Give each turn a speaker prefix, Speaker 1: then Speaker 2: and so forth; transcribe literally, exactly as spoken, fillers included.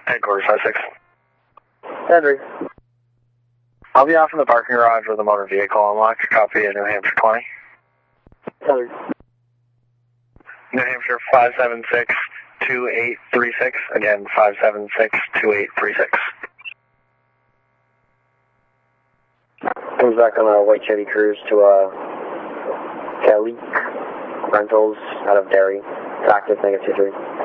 Speaker 1: Headquarters five six.
Speaker 2: Henry.
Speaker 1: I'll be off in the parking garage with a motor vehicle unlocked. Copy of New Hampshire twenty.
Speaker 2: Henry.
Speaker 1: New Hampshire five seven six two eight three six. Again, five seven six two eight three six.
Speaker 2: Comes back on a white Chevy Cruise to uh, Kelly Rentals out of Derry. Active negative two three.